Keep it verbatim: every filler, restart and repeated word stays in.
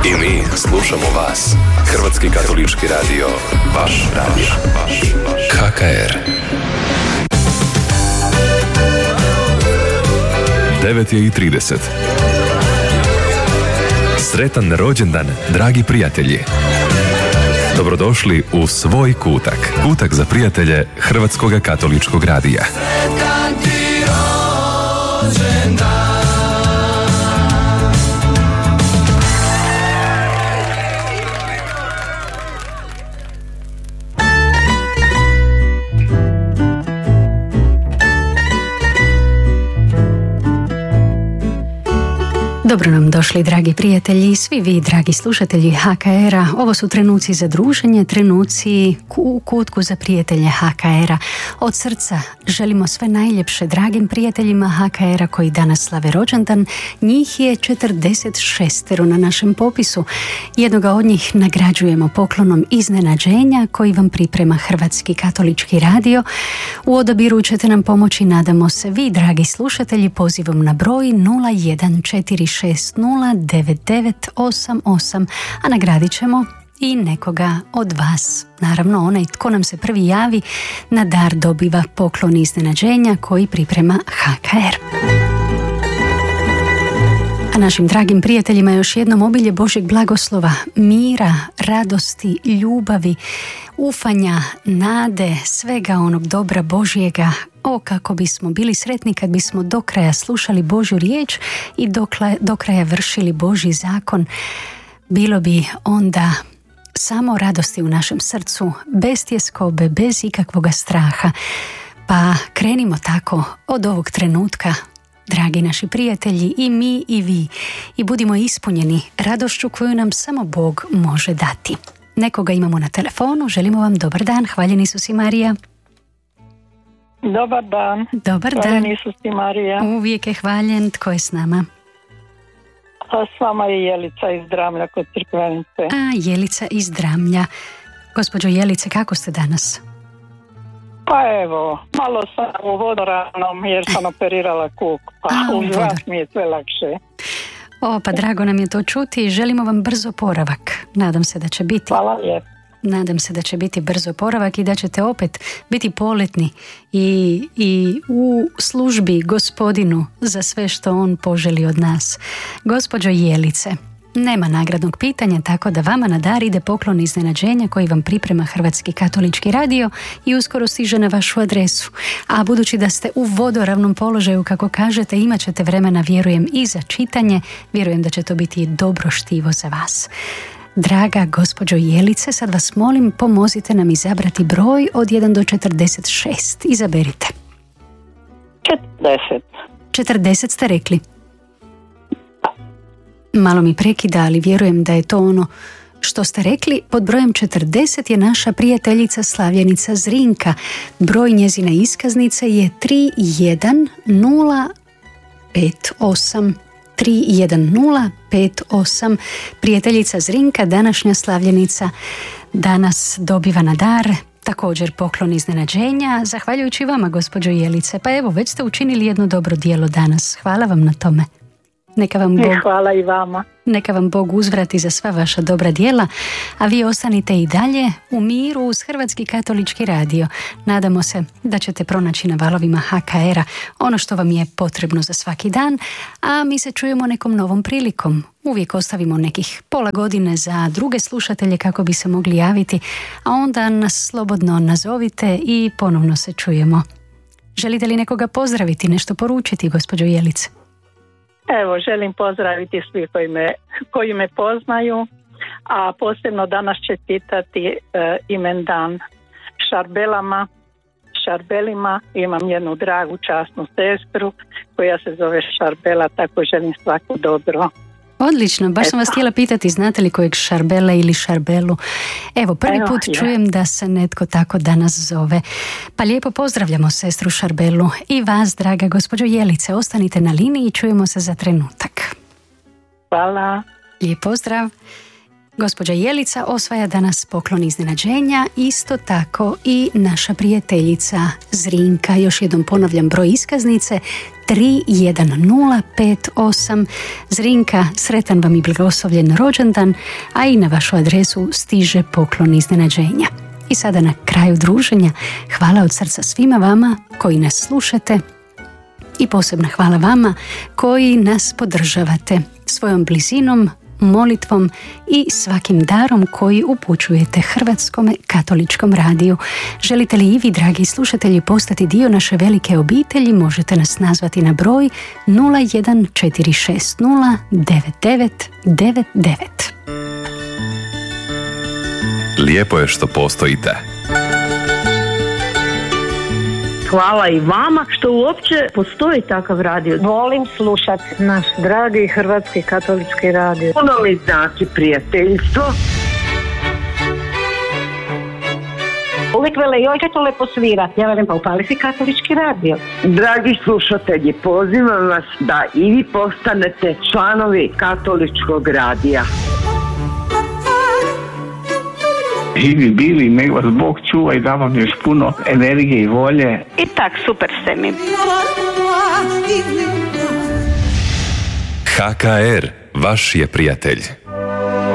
I mi slušamo vas. Hrvatski katolički radio. Vaš radio. K K R. devet je i trideset. Sretan rođendan, dragi prijatelji. Dobrodošli u svoj kutak. Kutak za prijatelje Hrvatskog katoličkog radija. Sretan ti rođendan. Dobro nam došli, dragi prijatelji i svi vi, dragi slušatelji H K R-a. Ovo su trenuci za druženje, trenuci u kutku za prijatelje H K R-a. Od srca želimo sve najljepše dragim prijateljima H K R-a koji danas slave rođendan. Njih je četrdeset šest na našem popisu. Jednoga od njih nagrađujemo poklonom iznenađenja koji vam priprema Hrvatski katolički radio. U odabiru ćete nam pomoći, nadamo se, vi, dragi slušatelji, pozivom na broj nula jedan četiri šest nula devet devet osam osam, a nagradit ćemo i nekoga od vas. Naravno, onaj tko nam se prvi javi na dar dobiva poklon iznenađenja koji priprema H K R. A našim dragim prijateljima još jednom obilje Božjeg blagoslova, mira, radosti, ljubavi, ufanja, nade, svega onog dobra Božjega. O, kako bismo bili sretni kad bismo do kraja slušali Božju riječ i do, do kraja vršili Božji zakon. Bilo bi onda samo radosti u našem srcu, bez tjeskobe, bez ikakvoga straha. Pa krenimo tako od ovog trenutka, dragi naši prijatelji, i mi i vi, i budimo ispunjeni radošću koju nam samo Bog može dati. Nekoga imamo na telefonu, želimo vam dobar dan, hvaljen Isus i Marija. Dobar dan. Dobar dan. Hvaljen Isus i Marija. Uvijek je hvaljen. Tko je s nama? A s vama je Jelica iz Dramlja kod Crkvenice. A, Jelica iz Dramlja. Gospođo Jelice, kako ste danas? Pa evo, malo sam u vodoravnom jer sam operirala kuk, pa A, uz vas mi je sve lakše. O, pa drago nam je to čuti i želimo vam brzo oporavak. Nadam se da će biti. Hvala lijepo. Nadam se da će biti brzo oporavak i da ćete opet biti poletni i, i u službi Gospodinu za sve što On poželi od nas. Gospođo Jelice, nema nagradnog pitanja, tako da vama na dar ide poklon iznenađenja koji vam priprema Hrvatski katolički radio i uskoro stiže na vašu adresu. A budući da ste u vodoravnom položaju, kako kažete, imat ćete vremena, vjerujem, i za čitanje. Vjerujem da će to biti dobro štivo za vas. Draga gospođo Jelice, sad vas molim, pomozite nam izabrati broj od jedan do četrdeset šest. Izaberite. četrdeset. četrdeset ste rekli. Malo mi prekida, ali vjerujem da je to ono što ste rekli. Pod brojem četrdeset je naša prijateljica slavljenica Zrinka. Broj njezine iskaznice je tri jedan nula pet osam. tri jedan nula pet osam. Prijateljica Zrinka, današnja slavljenica, danas dobiva na dar također poklon iznenađenja, zahvaljujući vama, gospođo Jelice. Pa evo, već ste učinili jedno dobro djelo danas. Hvala vam na tome. Neka vam Bog, hvala i vama. Neka vam Bog uzvrati za sva vaša dobra djela, a vi ostanite i dalje u miru uz Hrvatski katolički radio. Nadamo se da ćete pronaći na valovima H K R-a ono što vam je potrebno za svaki dan, a mi se čujemo nekom novom prilikom. Uvijek ostavimo nekih pola godine za druge slušatelje kako bi se mogli javiti, a onda nas slobodno nazovite i ponovno se čujemo. Želite li nekoga pozdraviti, nešto poručiti, gospođo Jelice? Evo, želim pozdraviti svi koji me, koji me poznaju, a posebno danas čestitati e, imendan Šarbelama, Šarbelima. Imam jednu dragu, časnu sestru koja se zove Šarbela, tako želim svako dobro. Odlično, baš sam vas htjela pitati, znate li kojeg Šarbela ili Šarbelu? Evo, prvi Evo, put je. čujem da se netko tako danas zove. Pa lijepo pozdravljamo sestru Šarbelu i vas, draga gospođo Jelice. Ostanite na liniji i čujemo se za trenutak. Hvala. Lijep pozdrav. Gospođa Jelica osvaja danas poklon iznenađenja, isto tako i naša prijateljica Zrinka. Još jednom ponavljam broj iskaznice tri jedan nula pet osam. Zrinka, sretan vam i blagoslovljen rođendan, a i na vašu adresu stiže poklon iznenađenja. I sada na kraju druženja, hvala od srca svima vama koji nas slušate i posebno hvala vama koji nas podržavate svojom blizinom, molitvom i svakim darom koji upućujete Hrvatskom katoličkom radiju. Želite li i vi, dragi slušatelji, postati dio naše velike obitelji, možete nas nazvati na broj nula jedan četiri šest nula devet devet devet devet. Lijepo je što postojite. Hvala i vama što uopće postoji takav radio. Volim slušati naš dragi Hrvatski katolički radio. Puno mi znači prijateljstvo. Uvijek vele, joj kaj to lepo svira. Ja velim, pa upali si katolički radio. Dragi slušatelji, pozivam vas da i vi postanete članovi katoličkog radija. Živi bili, nek vas Bog čuva i da vam još puno energije i volje. I tak, super ste mi. H K R, vaš je prijatelj.